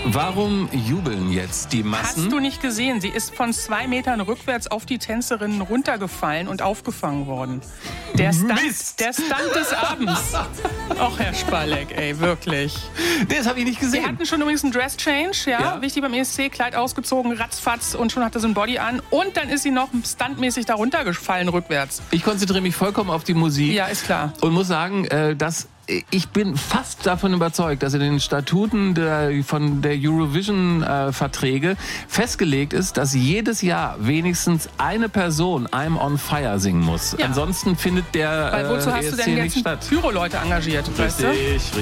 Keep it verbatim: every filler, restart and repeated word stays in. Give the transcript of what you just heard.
Warum jubeln jetzt die Massen? Hast du nicht gesehen? Sie ist von zwei Metern rückwärts auf die Tänzerinnen runtergefallen und aufgefangen worden. Der Stunt, der Stunt des Abends. Och, Herr Spalleck, ey, wirklich. Das habe ich nicht gesehen. Sie hatten schon übrigens einen Dress-Change, ja, Ja. wichtig beim E S C, Kleid ausgezogen, ratzfatz und schon hatte sie ein Body an. Und dann ist sie noch stuntmäßig da runtergefallen rückwärts. Ich konzentriere mich vollkommen auf die Musik. Ja, ist klar. Und muss sagen, äh, dass ich bin fast davon überzeugt, dass in den Statuten der, von der Eurovision-Verträge äh, festgelegt ist, dass jedes Jahr wenigstens eine Person I'm on Fire singen muss. Ja. Ansonsten findet der Weil wozu äh, hast du E S C denn nicht jetzt statt. Pyro-Leute engagiert, weißt du? Richtig,